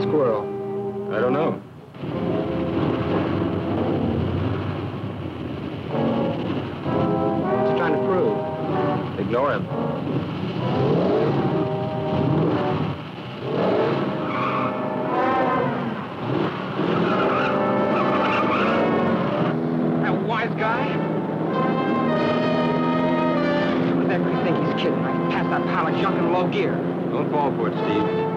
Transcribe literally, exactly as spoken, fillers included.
squirrel? I don't know. What's he trying to prove? Ignore him. That wise guy? What does everybody think he's kidding? I can pass that pile of junk in low gear. Don't fall for it, Steve.